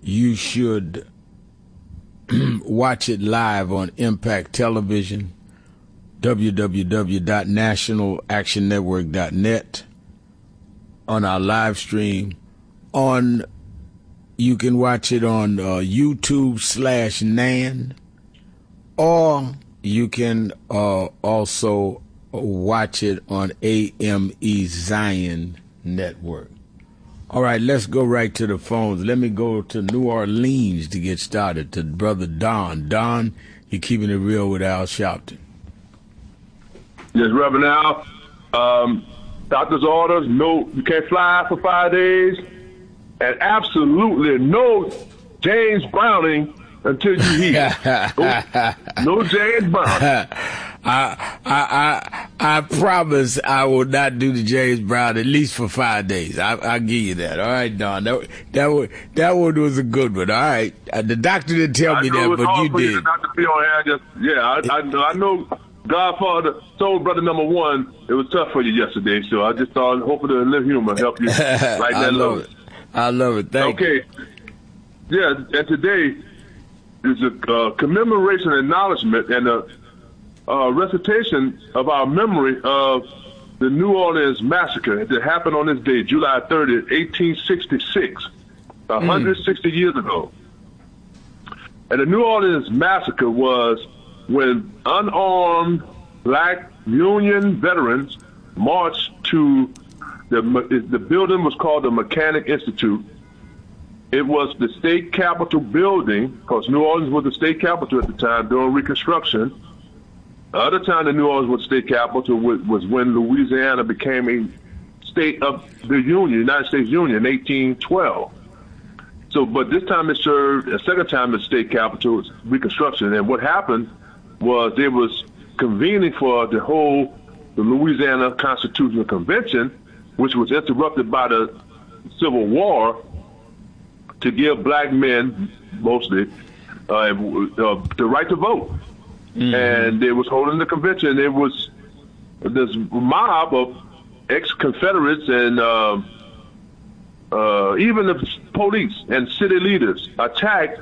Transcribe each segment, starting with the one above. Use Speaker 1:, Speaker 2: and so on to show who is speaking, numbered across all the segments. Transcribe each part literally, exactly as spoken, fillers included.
Speaker 1: you should watch it live on Impact Television, w w w dot national action network dot net, on our live stream. On you can watch it on uh, YouTube slash Nan, or you can uh, also watch it on A M E Zion Network. All right, let's go right to the phones. Let me go to New Orleans to get started, to Brother Don. Don, you're keeping it real with Al Sharpton.
Speaker 2: Yes, Reverend Al. Um, doctor's orders, no, you can't fly for five days. And absolutely no James Browning until you heal. no, no James Browning.
Speaker 1: I, I I I promise I will not do the James Brown at least for five days. I, I'll give you that. All right, Don. That that one, that one was a good one. All right. Uh, the doctor didn't tell
Speaker 2: I
Speaker 1: me that, but you did.
Speaker 2: You not to be on air. Just, yeah, I, I, I know Godfather told brother number one it was tough for you yesterday, so I just thought hopefully the live humor help you like
Speaker 1: I
Speaker 2: that.
Speaker 1: love it. I love it. Thank
Speaker 2: okay.
Speaker 1: you.
Speaker 2: Okay. Yeah, and today is a uh, commemoration, acknowledgement, and a uh, recitation of our memory of the New Orleans massacre that happened on this day, July thirtieth, eighteen sixty-six, one hundred sixty mm. years ago. And the New Orleans massacre was when unarmed black Union veterans marched to the the building was called the Mechanic Institute. It was the state capitol building, because New Orleans was the state capital at the time during Reconstruction. The other time the New Orleans was state capital was, was when Louisiana became a state of the Union, United States Union, in eighteen twelve. So, but this time it served a second time as state capital, Reconstruction. And what happened was they was convening for the whole the Louisiana Constitutional Convention, which was interrupted by the Civil War, to give black men, mostly, uh, uh, the right to vote. Mm-hmm. And they was holding the convention. It was this mob of ex-Confederates and uh, uh, even the police and city leaders attacked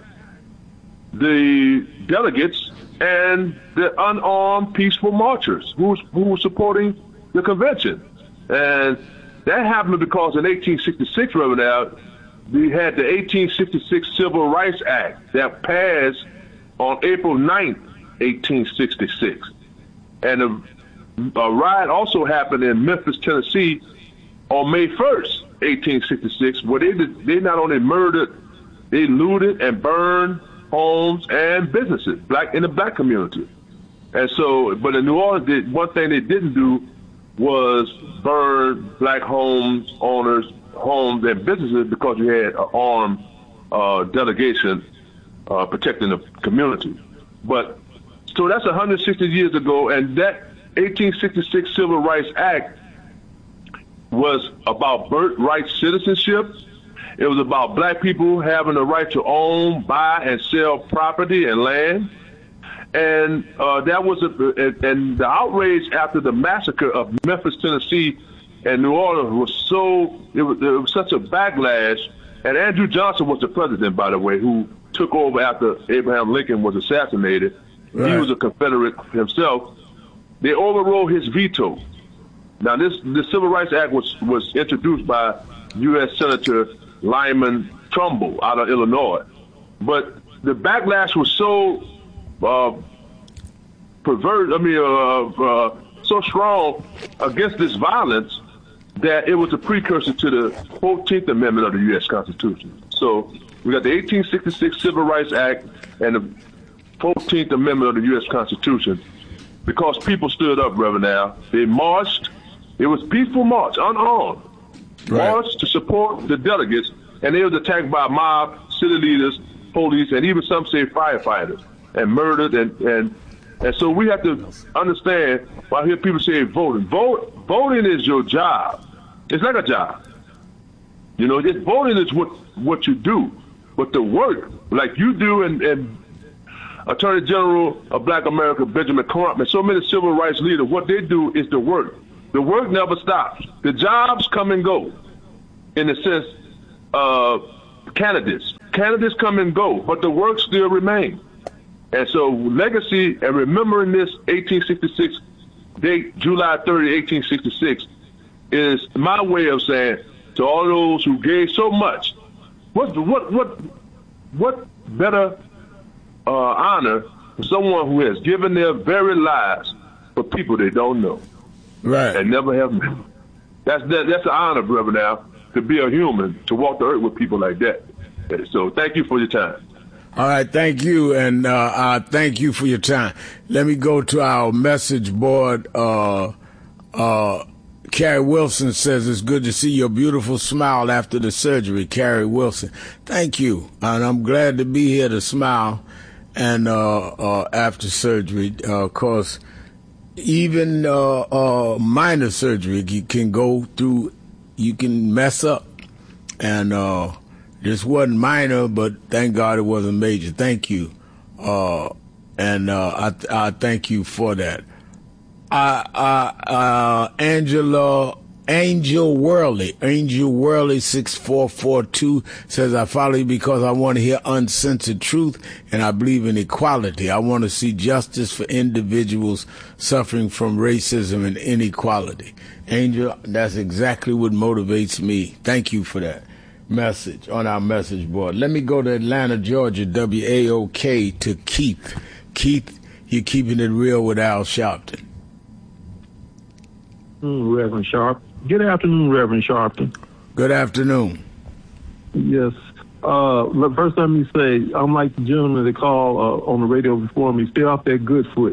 Speaker 2: the delegates and the unarmed peaceful marchers who, who were supporting the convention. And that happened because in eighteen sixty-six, Reverend Al, we had the eighteen sixty-six Civil Rights Act that passed on April ninth, eighteen sixty-six. And a, a riot also happened in Memphis, Tennessee on May first, eighteen sixty-six, where they, did, they not only murdered, they looted and burned homes and businesses black in the black community. And so, but in New Orleans, they, one thing they didn't do was burn black homes, owners, homes and businesses, because you had an armed uh, delegation uh, protecting the community. But so that's one hundred sixty years ago, and that eighteen sixty-six Civil Rights Act was about birthright citizenship. It was about black people having the right to own, buy, and sell property and land. And uh, that was a, and the outrage after the massacre of Memphis, Tennessee, and New Orleans was so, it was, it was such a backlash. And Andrew Johnson was the president, by the way, who took over after Abraham Lincoln was assassinated. Right. He was a Confederate himself. They overrode his veto. Now, this the Civil Rights Act was, was introduced by U S Senator Lyman Trumbull out of Illinois. But the backlash was so uh, perverted, I mean, uh, uh, so strong against this violence that it was a precursor to the fourteenth Amendment of the U S Constitution. So we got the eighteen sixty-six Civil Rights Act and the fourteenth Amendment of the U S Constitution because people stood up, Reverend Al. They marched. It was peaceful march, unarmed. Right. Marched to support the delegates, and they was attacked by mob, city leaders, police, and even some say firefighters, and murdered. And, and, and so we have to understand why I hear people say voting. Vote, voting is your job. It's like a job. You know, just voting is what, what you do. But the work, like you do, and, and Attorney General of Black America, Benjamin Crump, and so many civil rights leaders, what they do is the work. The work never stops. The jobs come and go in the sense of candidates. candidates come and go, but the work still remains. And so legacy and remembering this eighteen sixty-six date, July thirtieth, eighteen sixty-six, is my way of saying to all those who gave so much, what what what what better uh, honor for someone who has given their very lives for people they don't know,
Speaker 1: right,
Speaker 2: and never have met. That's that, that's an honor, brother. Now to be a human, to walk the earth with people like that. So thank you for your time.
Speaker 1: All right, thank you, and uh, uh, thank you for your time. Let me go to our message board. Uh, uh, Carrie Wilson says, it's good to see your beautiful smile after the surgery. Carrie Wilson, thank you, and I'm glad to be here to smile and uh, uh, after surgery, uh, cause even uh, uh, minor surgery you can go through, you can mess up, and uh, this wasn't minor, but thank God it wasn't major. Thank you, uh, and uh, I, I thank you for that. Uh, uh, uh, Angela, Angel Worley, Angel Worley six four four two says, I follow you because I want to hear uncensored truth and I believe in equality. I want to see justice for individuals suffering from racism and inequality. Angel, that's exactly what motivates me. Thank you for that message on our message board. Let me go to Atlanta, Georgia, W A O K, to Keith. Keith, you're keeping it real with Al Sharpton.
Speaker 3: Mm, Reverend Sharp. Good afternoon, Reverend Sharpton.
Speaker 1: Good afternoon.
Speaker 3: Yes. Uh, first, let me say, I'm like the gentleman that called uh, on the radio before me. Stay off that good foot.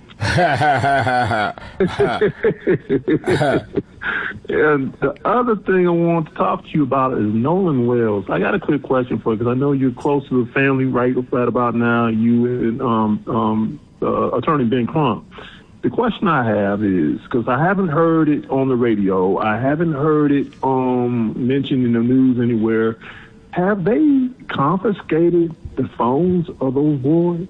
Speaker 3: And the other thing I want to talk to you about is Nolan Wells. I got a quick question for you because I know you're close to the family right, right about now, you and um, um, uh, Attorney Ben Crump. The question I have is, because I haven't heard it on the radio, I haven't heard it um, mentioned in the news anywhere, have they confiscated the phones of those boys?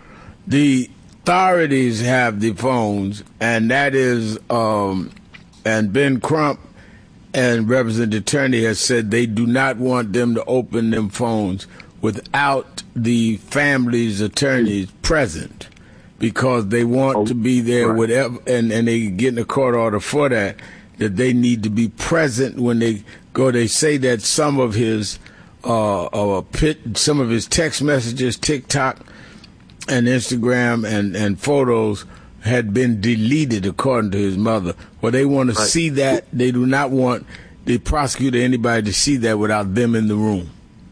Speaker 1: The authorities have the phones, and that is, um, and Ben Crump and Representative Attorney has said they do not want them to open them phones without the family's attorneys present, because they want oh, to be there, right. whatever, and, and they get a court order for that, that they need to be present when they go. They say that some of his uh, uh, pit, some of his text messages, TikTok and Instagram and, and photos had been deleted, according to his mother. Well, they want to right. see that. They do not want the prosecutor, anybody, to see that without them in the room.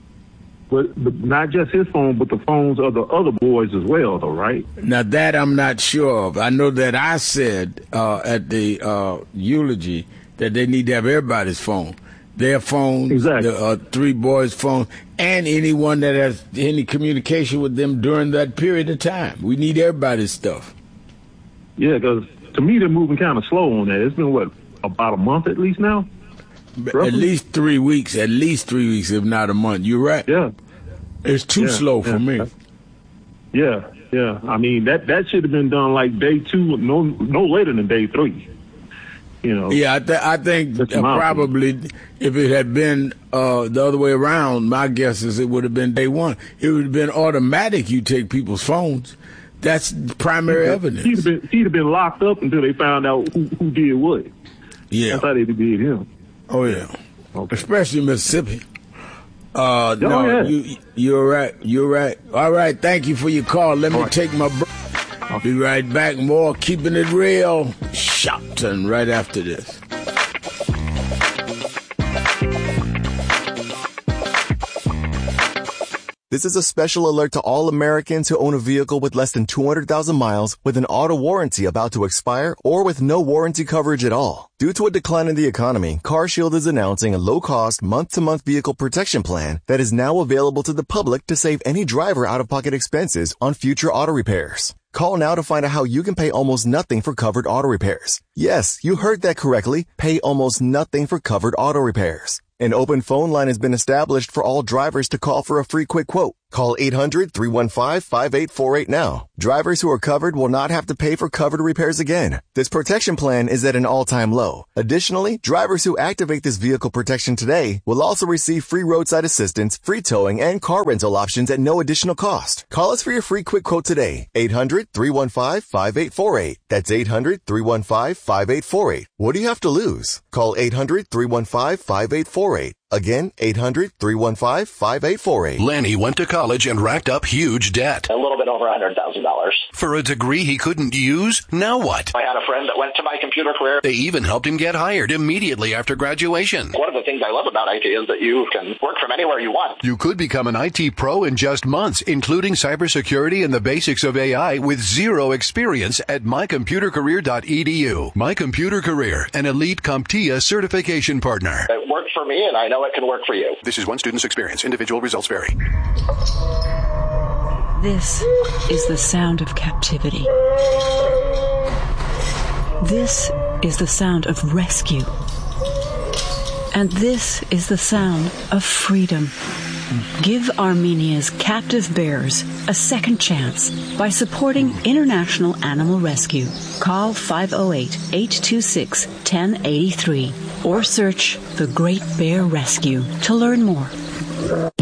Speaker 3: But, but not just his phone, but the phones of the other boys as well, though, right?
Speaker 1: Now, that I'm not sure of. I know that I said uh, at the uh, eulogy that they need to have everybody's phone. Their phones,
Speaker 3: exactly.
Speaker 1: the uh, three boys' phone, and anyone that has any communication with them during that period of time. We need everybody's stuff.
Speaker 3: Yeah, because to me, they're moving kind of slow on that. It's been, what, about a month at least now? Roughly?
Speaker 1: At least three weeks, at least three weeks, if not a month. You're right.
Speaker 3: Yeah.
Speaker 1: It's too
Speaker 3: yeah,
Speaker 1: slow
Speaker 3: yeah.
Speaker 1: for me.
Speaker 3: Yeah, yeah. I mean, that, that should have been done like day two, no no later than day three. You know.
Speaker 1: Yeah, I, th- I think uh, probably opinion. If it had been uh, the other way around, my guess is it would have been day one. It would have been automatic. You take people's phones. That's primary
Speaker 3: yeah.
Speaker 1: evidence.
Speaker 3: He'd have, been, he'd have been locked up until they found out who, who did what.
Speaker 1: Yeah.
Speaker 3: That's how they did him.
Speaker 1: Oh, yeah.
Speaker 3: Okay.
Speaker 1: Especially Mississippi. Uh,
Speaker 3: oh,
Speaker 1: no,
Speaker 3: yeah.
Speaker 1: you, you're right. You're right. All right. Thank you for your call. Let me right. take my break. I'll be right back. More Keeping It Real. Sharpton right after this.
Speaker 4: This is a special alert to all Americans who own a vehicle with less than two hundred thousand miles, with an auto warranty about to expire, or with no warranty coverage at all. Due to a decline in the economy, CarShield is announcing a low-cost, month-to-month vehicle protection plan that is now available to the public to save any driver out-of-pocket expenses on future auto repairs. Call now to find out how you can pay almost nothing for covered auto repairs. Yes, you heard that correctly. Pay almost nothing for covered auto repairs. An open phone line has been established for all drivers to call for a free quick quote. Call eight hundred, three one five, five eight four eight now. Drivers who are covered will not have to pay for covered repairs again. This protection plan is at an all-time low. Additionally, drivers who activate this vehicle protection today will also receive free roadside assistance, free towing, and car rental options at no additional cost. Call us for your free quick quote today. eight hundred, three one five, five eight four eight. That's eight hundred, three one five, five eight four eight. What do you have to lose? Call eight hundred, three one five, five eight four eight. Again, eight hundred, three one five, five eight four eight.
Speaker 5: Lanny went to college and racked up huge debt.
Speaker 6: A little bit over one hundred thousand dollars.
Speaker 5: For a degree he couldn't use? Now what?
Speaker 6: I had a friend that went to my computer career.
Speaker 5: They even helped him get hired immediately after graduation.
Speaker 6: One of the things I love about I T is that you can work from anywhere you want.
Speaker 5: You could become an I T pro in just months, including cybersecurity and the basics of A I with zero experience at my computer career dot e d u. My Computer Career, an elite CompTIA certification partner.
Speaker 6: It worked for me, and I know it can work for you.
Speaker 5: This is one student's experience. Individual results vary.
Speaker 7: This is the sound of captivity. This is the sound of rescue. And this is the sound of freedom. Give Armenia's captive bears a second chance by supporting International Animal Rescue. Call five oh eight, eight two six, one oh eight three or search The Great Bear Rescue to learn more.